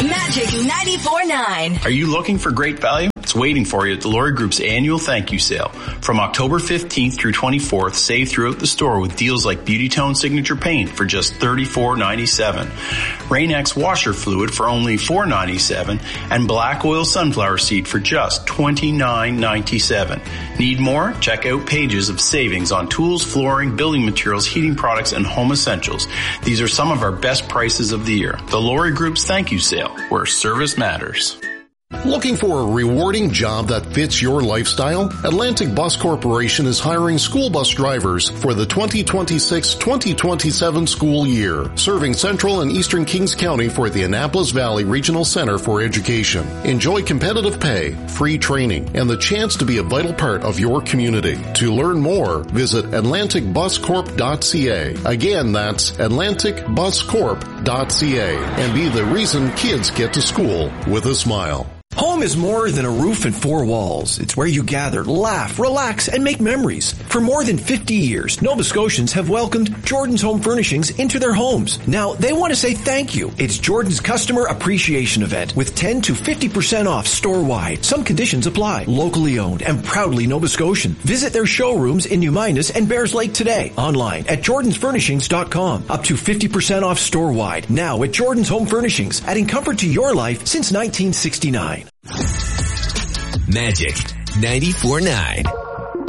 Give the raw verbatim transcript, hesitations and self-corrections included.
Magic ninety-four point nine. Are you looking for great value? It's waiting for you at the Lori Group's annual thank you sale. From October fifteenth through twenty-fourth, save throughout the store with deals like Beauty Tone Signature Paint for just thirty-four ninety-seven, Rain-X washer fluid for only four ninety-seven, and Black Oil Sunflower Seed for just twenty-nine ninety-seven. Need more? Check out pages of savings on tools, flooring, building materials, heating products, and home essentials. These are some of our best prices of the year. The Lori Group's thank you sale, where service matters. Looking for a rewarding job that fits your lifestyle? Atlantic Bus Corporation is hiring school bus drivers for the twenty twenty-six twenty twenty-seven school year, serving Central and Eastern Kings County for the Annapolis Valley Regional Center for Education. Enjoy competitive pay, free training, and the chance to be a vital part of your community. To learn more, visit atlantic bus corp dot c a. Again, that's atlantic bus corp dot c a, and be the reason kids get to school with a smile. Home is more than a roof and four walls. It's where you gather, laugh, relax, and make memories. For more than fifty years, Nova Scotians have welcomed Jordan's Home Furnishings into their homes. Now, they want to say thank you. It's Jordan's Customer Appreciation Event with ten to fifty percent off store-wide. Some conditions apply. Locally owned and proudly Nova Scotian. Visit their showrooms in New Minas and Bears Lake today. Online at jordans furnishings dot com. Up to fifty percent off store-wide. Now at Jordan's Home Furnishings, adding comfort to your life since nineteen sixty-nine. Magic ninety-four point nine.